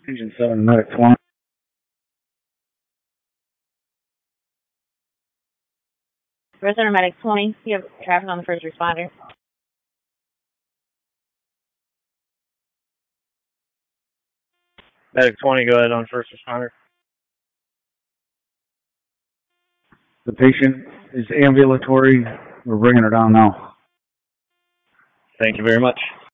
Engine 7, Medic 20. Resident Medic 20, you have traffic on the first responder. Medic 20, go ahead on first responder. The patient is ambulatory. We're bringing her down now. Thank you very much.